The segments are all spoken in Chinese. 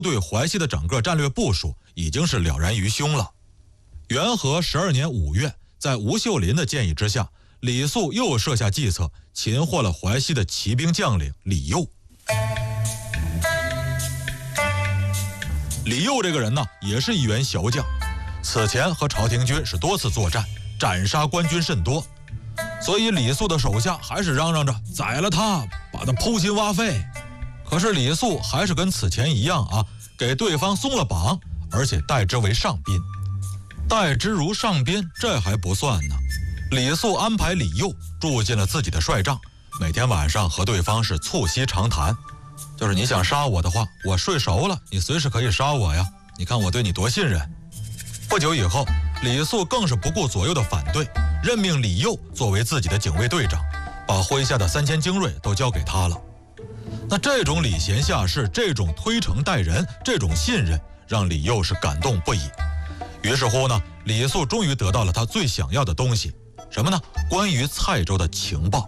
对淮西的整个战略部署已经是了然于胸了。元和12年5月，在吴秀林的建议之下，李肃又设下计策，擒获了淮西的骑兵将领李佑。李佑这个人呢，也是一员骁将，此前和朝廷军是多次作战，斩杀官军甚多，所以李肃的手下还是嚷嚷着宰了他，把他剖心挖肺。可是李肃还是跟此前一样啊，给对方松了绑，而且待之为上宾。待之如上宾，这还不算呢。李肃安排李佑住进了自己的帅帐，每天晚上和对方是促膝长谈，就是你想杀我的话，我睡熟了，你随时可以杀我呀。你看我对你多信任。不久以后，李肃更是不顾左右的反对，任命李佑作为自己的警卫队长，把麾下的3000精锐都交给他了。那这种礼贤下士，这种推诚待人，这种信任，让李佑是感动不已。于是乎呢，李肃终于得到了他最想要的东西，什么呢？关于蔡州的情报。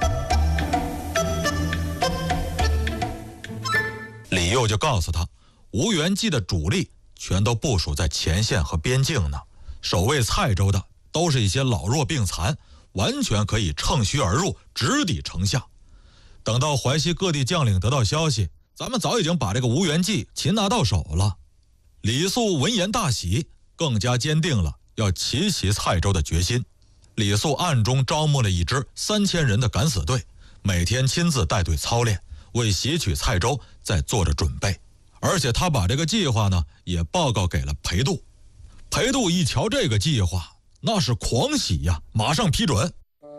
李佑就告诉他，吴元济的主力全都部署在前线和边境呢，守卫蔡州的都是一些老弱病残，完全可以乘虚而入，直抵城下。等到淮西各地将领得到消息，咱们早已经把这个吴元济擒拿到手了。李肃闻言大喜，更加坚定了要奇袭蔡州的决心。李肃暗中招募了一支3000人的敢死队，每天亲自带队操练，为袭取蔡州在做着准备。而且他把这个计划呢也报告给了裴度。裴度一瞧这个计划，那是狂喜呀，马上批准。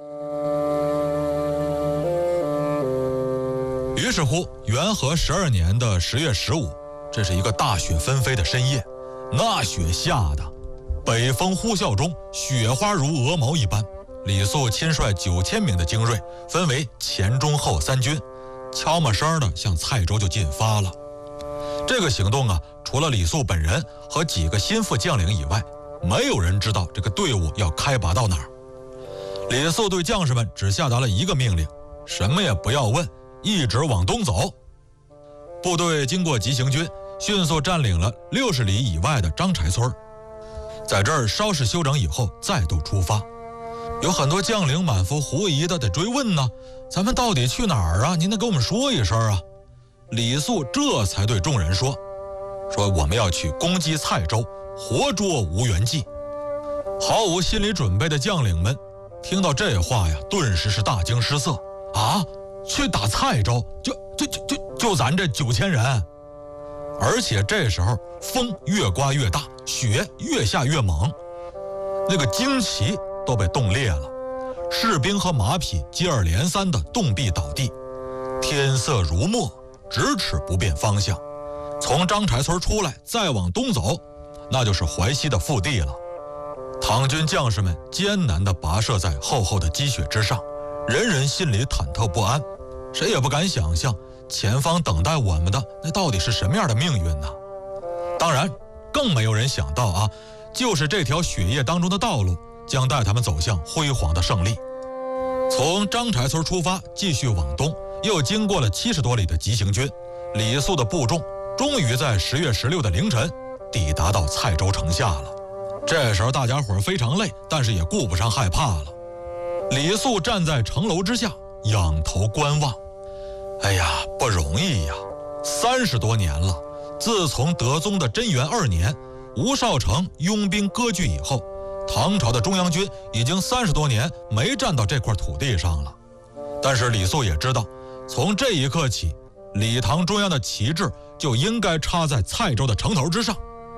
于是乎，元和12年的10月15，这是一个大雪纷飞的深夜，那雪下的北风呼啸中，雪花如鹅毛一般。李肃亲率9000名的精锐，分为前中后3军，悄没声的向蔡州就进发了。这个行动啊，除了李肃本人和几个心腹将领以外，没有人知道这个队伍要开拔到哪儿。李肃对将士们只下达了一个命令，什么也不要问，一直往东走。部队经过急行军，迅速占领了60里以外的张柴村，在这儿稍事休整以后再度出发。有很多将领满腹狐疑的得追问呢，咱们到底去哪儿啊？您得给我们说一声啊。李肃这才对众人说我们要去攻击蔡州，活捉吴元济。毫无心理准备的将领们听到这话呀，顿时是大惊失色啊！去打蔡州，就咱这9000人。而且这时候风越刮越大，雪越下越猛，那个旌旗都被冻裂了，士兵和马匹接二连三的冻毙倒地，天色如墨，咫尺不辨方向。从张柴村出来再往东走，那就是淮西的腹地了。唐军将士们艰难地跋涉在厚厚的积雪之上，人人心里忐忑不安，谁也不敢想象前方等待我们的那到底是什么样的命运呢？当然更没有人想到啊，就是这条雪夜当中的道路将带他们走向辉煌的胜利。从张柴村出发，继续往东，又经过了70多里的急行军，李肃的部众终于在10月16的凌晨抵达到蔡州城下了。这时候大家伙非常累，但是也顾不上害怕了。李肃站在城楼之下，仰头观望。哎呀，不容易呀！30多年了，自从德宗的贞元2年，吴少成拥兵割据以后，唐朝的中央军已经30多年没站到这块土地上了。但是李肃也知道，从这一刻起，李唐中央的旗帜就应该插在蔡州的城头之上。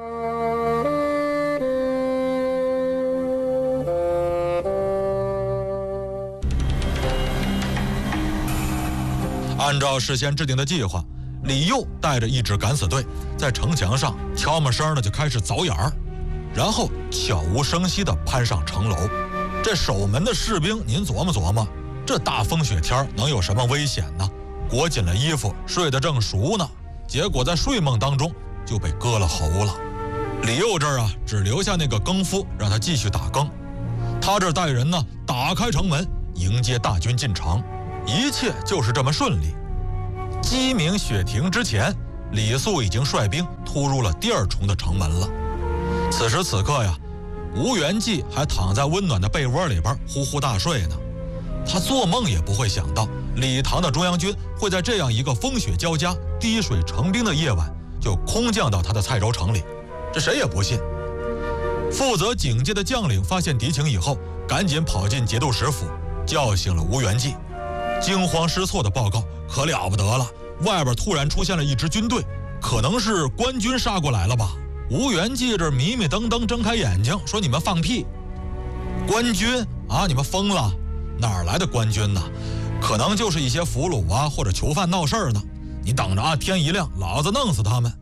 按照事先制定的计划，李佑带着一支敢死队在城墙上悄没声的就开始凿眼儿，然后悄无声息地攀上城楼。这守门的士兵，您琢磨琢磨，这大风雪天能有什么危险呢？裹紧了衣服，睡得正熟呢，结果在睡梦当中就被割了喉了。李佑这儿啊，只留下那个更夫让他继续打更，他这带人呢打开城门迎接大军进城，一切就是这么顺利。鸡鸣雪停之前， 李肃已经率兵突入了第二重的城门了。此时此刻呀，吴元济还躺在温暖的被窝里边呼呼大睡呢。他做梦也不会想到，李唐的中央军会在这样一个风雪交加、滴水成冰的夜晚就空降到他的蔡州城里，这谁也不信。负责警戒的将领发现敌情以后，赶紧跑进节度使府，叫醒了吴元济。惊慌失措的报告可了不得了，外边突然出现了一支军队，可能是官军杀过来了吧。吴元济这迷迷瞪瞪睁开眼睛说：“你们放屁！官军啊，你们疯了？哪儿来的官军呢？可能就是一些俘虏啊或者囚犯闹事儿呢。你等着啊，天一亮老子弄死他们！”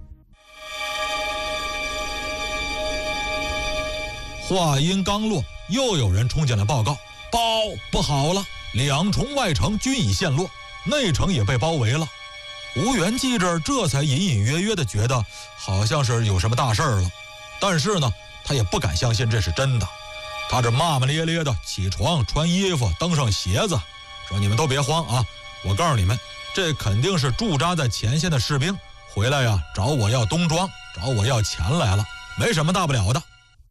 话音刚落，又有人冲进来报告：“报，不好了！2重外城均已陷落，内城也被包围了。”吴元济这才隐隐约约地觉得好像是有什么大事儿了，但是呢，他也不敢相信这是真的。他这骂骂咧咧的起床穿衣服登上鞋子，说：“你们都别慌啊，我告诉你们，这肯定是驻扎在前线的士兵回来呀，找我要冬装，找我要钱来了，没什么大不了的。”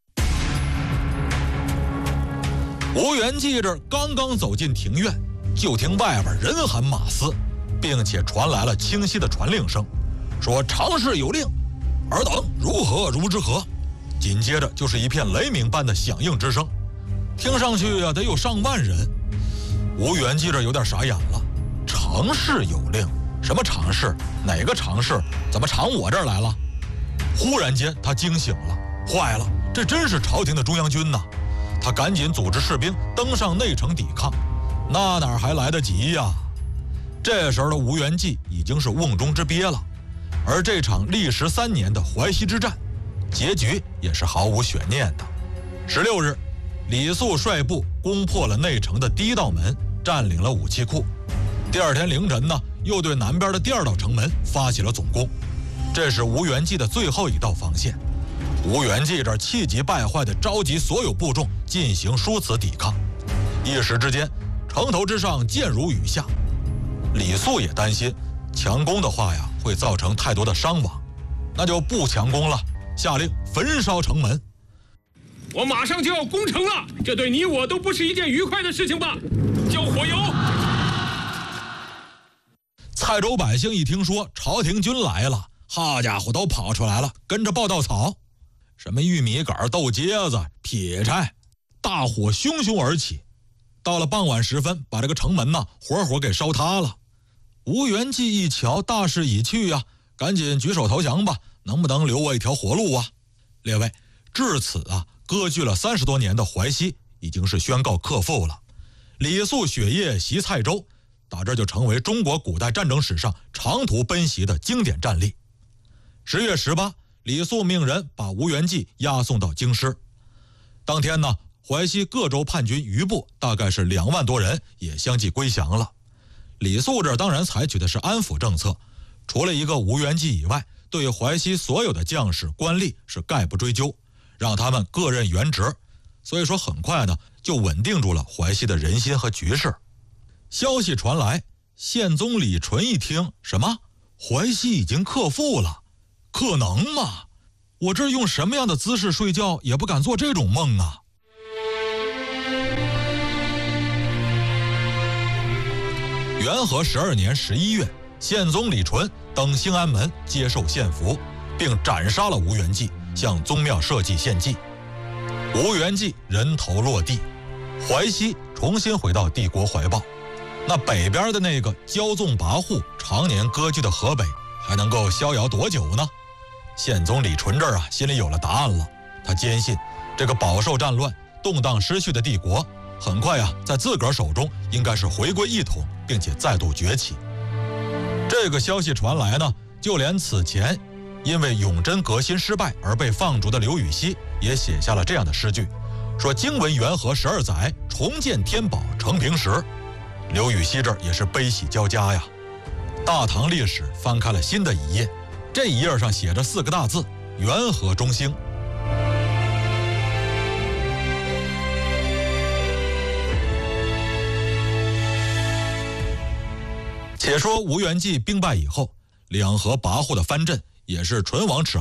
吴元济刚刚走进庭院，就听外边人喊马嘶，并且传来了清晰的传令声，说：“常侍有令，尔等如何如之何。”紧接着就是一片雷鸣般的响应之声，听上去得有上万人。吴元济有点傻眼了，常侍有令？什么常侍？哪个常侍？怎么常我这儿来了？忽然间他惊醒了，坏了，这真是朝廷的中央军呐！他赶紧组织士兵登上内城抵抗，那哪还来得及呀？这时候的吴元济已经是瓮中之鳖了，而这场历时3年的淮西之战，结局也是毫无悬念的。16日，李肃率部攻破了内城的第1道门，占领了武器库。第2天凌晨呢，又对南边的第2道城门发起了总攻，这是吴元济的最后一道防线。吴元济气急败坏地召集所有部众进行殊死抵抗，一时之间，城头之上箭如雨下。李肃也担心强攻的话呀，会造成太多的伤亡，那就不强攻了，下令焚烧城门。 我马上就要攻城了，这对你我都不是一件愉快的事情吧？交火油！ 蔡州百姓一听说朝廷军来了，好家伙，都跑出来了，跟着抱稻草。什么玉米杆、豆秸子、劈柴，大火汹汹而起。到了傍晚时分，把这个城门呢活活给烧塌了。吴元济一瞧大势已去呀，赶紧举手投降吧，能不能留我一条活路啊？列位，至此啊，割据了30多年的淮西已经是宣告克复了。李肃雪夜袭蔡州，打这就成为中国古代战争史上长途奔袭的经典战例。10月18，李肃命人把吴元济押送到京师。当天呢，淮西各州叛军余部大概是2万多人，也相继归降了。李肃这当然采取的是安抚政策，除了一个吴元济以外，对淮西所有的将士官吏是概不追究，让他们各任原职。所以说很快呢，就稳定住了淮西的人心和局势。消息传来，宪宗李纯一听，什么？淮西已经克复了？可能吗？我这用什么样的姿势睡觉也不敢做这种梦啊！元和12年11月，宪宗李纯登兴安门接受献俘，并斩杀了吴元济，向宗庙社稷献祭。吴元济人头落地，淮西重新回到帝国怀抱。那北边的那个骄纵跋扈、常年割据的河北，还能够逍遥多久呢？宪宗李纯这儿啊，心里有了答案了。他坚信，这个饱受战乱、动荡失序的帝国，很快啊，在自个儿手中应该是回归一统，并且再度崛起。这个消息传来呢，就连此前因为永贞革新失败而被放逐的刘禹锡也写下了这样的诗句，说：“经闻元和12载，重见天宝承平时。”刘禹锡这儿也是悲喜交加呀。大唐历史翻开了新的一页，这一页上写着4个大字：元和中兴。且说吴元济兵败以后， 两河跋扈的藩镇也是唇亡齿寒。